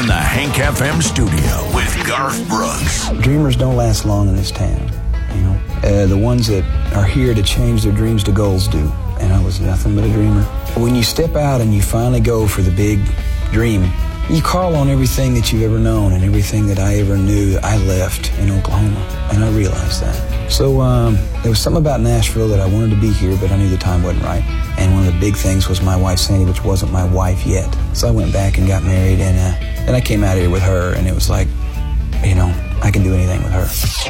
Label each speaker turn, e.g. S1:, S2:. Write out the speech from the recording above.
S1: in the Hank FM studio with Garth Brooks.
S2: Dreamers don't last long in this town. You know, the ones that are here to change their dreams to goals do. And I was nothing but a dreamer. When you step out and you finally go for the big dream, you call on everything that you've ever known and everything that I ever knew I left in Oklahoma. And I realized that. So there was something about Nashville that I wanted to be here, but I knew the time wasn't right. And one of the big things was my wife, Sandy, which wasn't my wife yet. So I went back and got married, and I came out here with her, and it was like, you know, I can do anything with her.